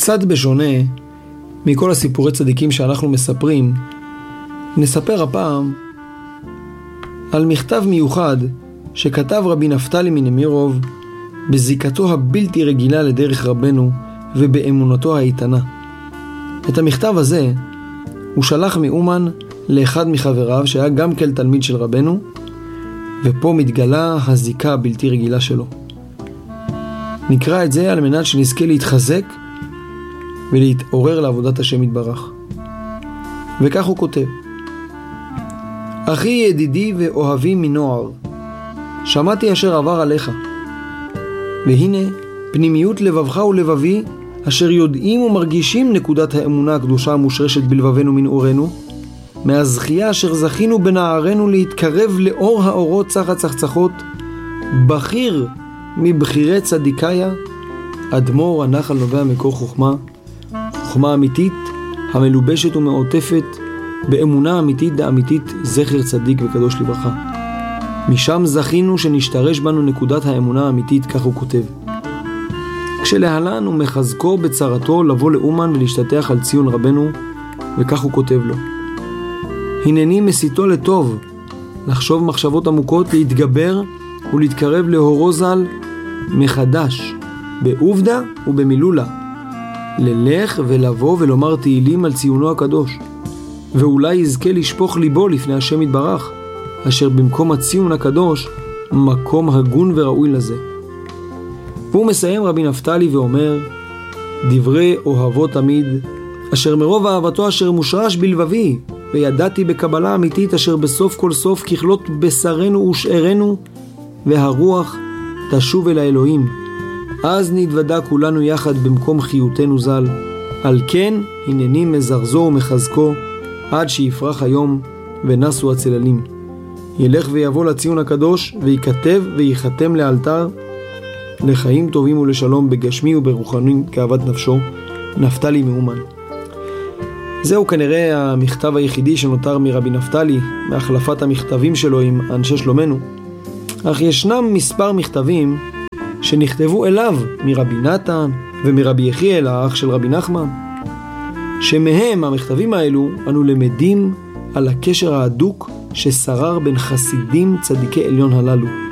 קצת בשונה מכל הסיפורי צדיקים שאנחנו מספרים, נספר הפעם על מכתב מיוחד שכתב רבי נפתלי מנמירוב בזיקתו הבלתי רגילה לדרך רבנו ובאמונתו האיתנה. את המכתב הזה הוא שלח מאומן לאחד מחבריו שהיה גם כל תלמיד של רבנו, ופה מתגלה הזיקה הבלתי רגילה שלו. נקרא את זה על מנת שנזכה להתחזק ולהתעורר לעבודת השם יתברך. וכך הוא כותב: אחי ידידי ואוהבי מנוער, שמעתי אשר עבר עליך, והנה פנימיות לבבך ולבבי אשר יודעים ומרגישים נקודת האמונה הקדושה המושרשת בלבבנו מנעורנו, מהזכייה אשר זכינו בנערנו להתקרב לאור האורות צחת צחצחות, בכיר מבחירי צדיקיה, אדמו"ר הנחל נובע מקור חוכמה, חוכמה אמיתית המלובשת ומעוטפת באמונה אמיתית דאמיתית זכר צדיק וקדוש לברכה. משם זכינו שנשתרש בנו נקודת האמונה האמיתית, כך הוא כותב. כשלהלן הוא מחזקו בצרתו לבוא לאומן ולהשתתח על ציון רבנו, וכך הוא כותב לו: הנני מסיתו לטוב, לחשוב מחשבות עמוקות, להתגבר ולהתקרב להורו ז"ל מחדש, בעובדה ובמילולה, ללך ולבוא ולומר תהילים על ציונו הקדוש, ואולי יזכה לשפוך ליבו לפני השם יתברך, אשר במקום הציון הקדוש מקום הגון וראוי לזה. והוא מסיים רבי נפתלי ואומר: דברי אוהבו תמיד, אשר מרוב אהבתו אשר מושרש בלבבי, וידעתי בקבלה אמיתית אשר בסוף כל סוף ככלות בשרנו ושארנו, והרוח תשוב אל האלוהים, אז נתוודע כולנו יחד במקום חיותנו ז"ל. על כן הנני מזרזו ומחזקו עד שיפרח היום ונסו הצללים, ילך ויבוא לציון הקדוש וייכתב וייחתם לאלתר לחיים טובים ולשלום בגשמי וברוחני כאוות נפשו. נפתלי מאומן. זהו כנראה המכתב היחידי שנותר מרבי נפתלי מהחלפת המכתבים שלו עם אנשי שלומנו, אך ישנם מספר מכתבים שנכתבו אליו מרבי נתן ומרבי יחיאל האח של רבי נחמן, שמהם המכתבים האלו אנו למדים על הקשר ההדוק ששרר בין חסידים צדיקי עליון הללו.